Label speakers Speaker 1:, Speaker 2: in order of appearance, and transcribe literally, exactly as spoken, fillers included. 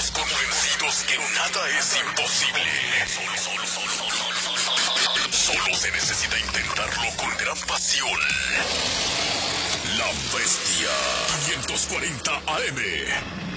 Speaker 1: Estamos convencidos que nada es imposible. Solo, solo, solo, solo, solo, solo, solo se necesita intentarlo con gran pasión. La Bestia quinientos cuarenta A M.